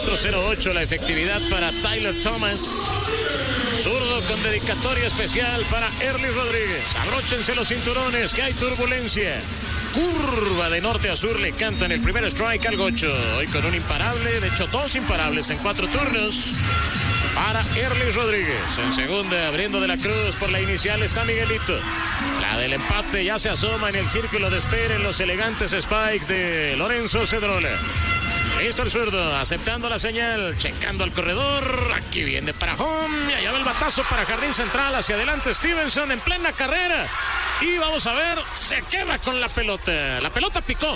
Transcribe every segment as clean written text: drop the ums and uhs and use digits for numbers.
.408 la efectividad para Tyler Thomas. Zurdo con dedicatoria especial para Erly Rodríguez. Abróchense los cinturones, que hay turbulencia. Curva de norte a sur, le cantan el primer strike al gocho. Hoy con un imparable, de hecho 2 imparables en 4 turnos para Erly Rodríguez. En segunda, abriendo de la cruz por la inicial está Miguelito. La del empate ya se asoma en el círculo de espera en los elegantes spikes de Lorenzo Cedrola. Listo el zurdo, aceptando la señal, checando al corredor. Aquí viene para home, y allá va el batazo para jardín central. Hacia adelante Stevenson en plena carrera. Y vamos a ver, se queda con la pelota. La pelota picó.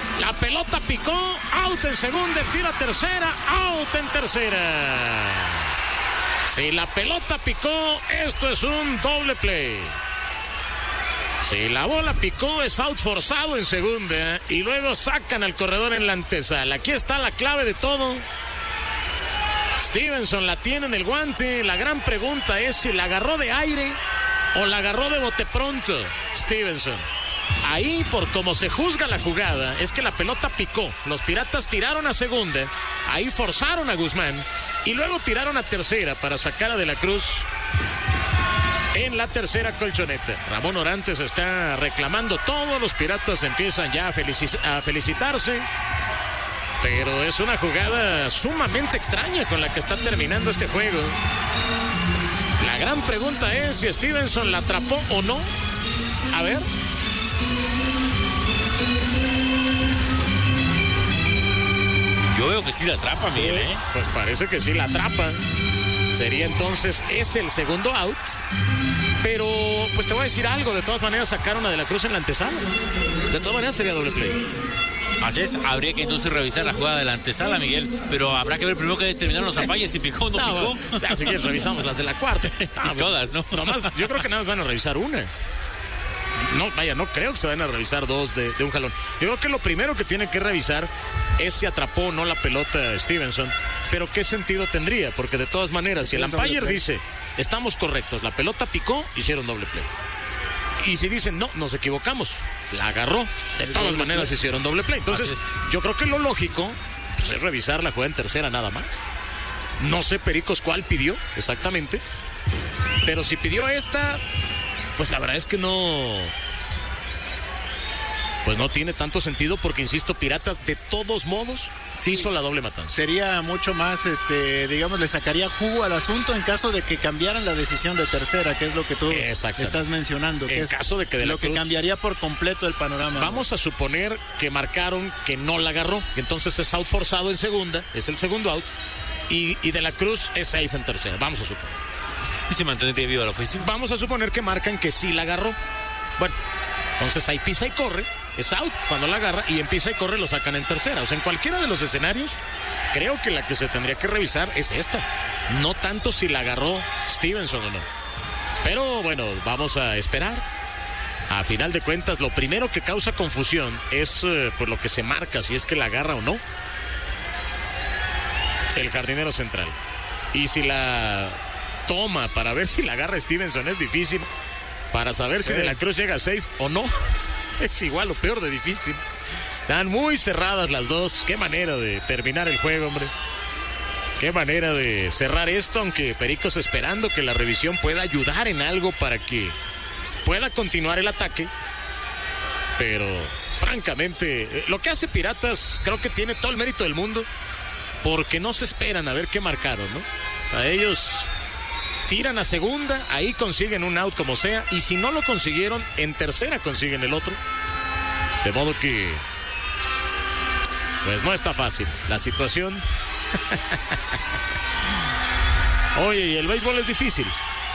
Out en segunda, tira tercera, out en tercera. Si la pelota picó, esto es un doble play. Si la bola picó, es out forzado en segunda y luego sacan al corredor en la antesala. Aquí está la clave de todo. Stevenson la tiene en el guante. La gran pregunta es si la agarró de aire o la agarró de bote pronto Stevenson. Ahí, por cómo se juzga la jugada, es que la pelota picó. Los Piratas tiraron a segunda, ahí forzaron a Guzmán y luego tiraron a tercera para sacar a De la Cruz en la tercera colchoneta. Ramón Orantes está reclamando todo. Los Piratas empiezan ya a felicitarse. Pero es una jugada sumamente extraña con la que está terminando este juego. La gran pregunta es si Stevenson la atrapó o no. A ver. Yo veo que sí la atrapa, sí, Miguel, ¿eh? Pues parece que sí la atrapa. Sería entonces, es el segundo out. Pero, pues te voy a decir algo. De todas maneras, sacaron a De la Cruz en la antesala. De todas maneras, sería doble play. Así es, habría que entonces revisar la jugada de la antesala, Miguel. Pero habrá que ver primero que determinaron los umpires, si picó o no picó. Así que revisamos las de la cuarta. Todas, ¿no? Nomás, yo creo que nada más van a revisar una. No, vaya, no creo que se vayan a revisar dos de un jalón. Yo creo que lo primero que tienen que revisar es si atrapó o no la pelota Stevenson. Pero ¿qué sentido tendría? Porque de todas maneras, si el umpire dice, estamos correctos, la pelota picó, hicieron doble play. Y si dicen, no, nos equivocamos, la agarró, de todas maneras hicieron doble play. Entonces, yo creo que lo lógico pues, es revisar la jugada en tercera nada más. No sé, Pericos, cuál pidió exactamente. Pero si pidió esta, pues la verdad es que no... Pues no tiene tanto sentido porque, insisto, Piratas de todos modos hizo la doble matanza. Sería mucho más, digamos, le sacaría jugo al asunto en caso de que cambiaran la decisión de tercera, que es lo que tú estás mencionando. Que en caso de que De la Cruz, lo que cambiaría por completo el panorama. Vamos a suponer que marcaron que no la agarró, entonces es out forzado en segunda, es el segundo out, y De la Cruz es safe en tercera, vamos a suponer. Y se mantendría viva la ofensiva. Vamos a suponer que marcan que sí la agarró. Bueno, entonces ahí pisa y corre, es out cuando la agarra, y en pisa y corre lo sacan en tercera. O sea, en cualquiera de los escenarios, creo que la que se tendría que revisar es esta. No tanto si la agarró Stevenson o no. Pero bueno, vamos a esperar. A final de cuentas, lo primero que causa confusión es por lo que se marca, si es que la agarra o no el jardinero central. Y si la toma para ver si la agarra Stevenson es difícil. Para saber si De la Cruz llega safe o no, es igual o peor de difícil. Están muy cerradas las dos. Qué manera de terminar el juego, hombre. Qué manera de cerrar esto, aunque Pericos esperando que la revisión pueda ayudar en algo para que pueda continuar el ataque. Pero, francamente, lo que hace Piratas creo que tiene todo el mérito del mundo, porque no se esperan a ver qué marcaron, ¿no? O sea, ellos tiran a segunda, ahí consiguen un out como sea, y si no lo consiguieron, en tercera consiguen el otro. De modo que, pues no está fácil la situación. Oye, y el béisbol es difícil.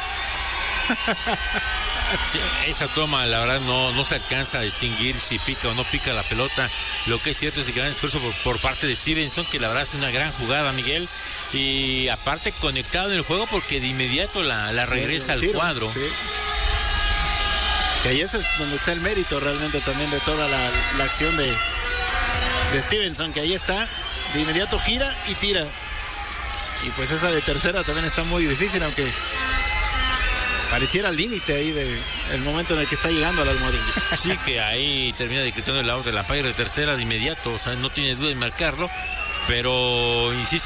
Sí, esa toma, la verdad, no se alcanza a distinguir si pica o no pica la pelota. Lo que es cierto es el gran esfuerzo por parte de Stevenson, que la verdad es una gran jugada, Miguel. Y aparte conectado en el juego porque de inmediato la regresa al cuadro. Sí. Que ahí es donde está el mérito realmente también de toda la acción de Stevenson, que ahí está, de inmediato gira y tira. Y pues esa de tercera también está muy difícil, aunque pareciera al límite ahí del momento en el que está llegando a la almohadilla. Sí, que ahí termina decretando el out de la umpire de tercera de inmediato, o sea, no tiene duda en marcarlo, pero insisto,